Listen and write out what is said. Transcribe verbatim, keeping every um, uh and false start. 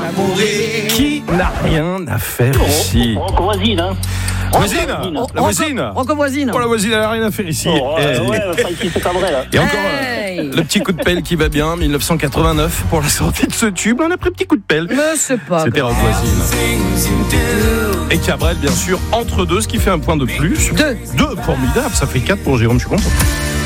mourir. Qui n'a rien à faire ici? Rocco voisine, hein. Voisine, Oh, la voisine. Rocco voisine. Oh, la voisine, elle n'a rien à faire ici. Oh, Et, ouais, ouais, pas ici, c'est Cabrel. Hein. et encore Hey. euh, le petit coup de pelle qui va bien, dix-neuf cent quatre-vingt-neuf pour la sortie de ce tube. On a pris petit coup de pelle. Mais c'est pas C'était grave. Rock Voisine. Et Cabrel, bien sûr, entre deux, ce qui fait un point de plus. Deux. Deux, formidable. Ça fait quatre pour Jérôme, je suis content.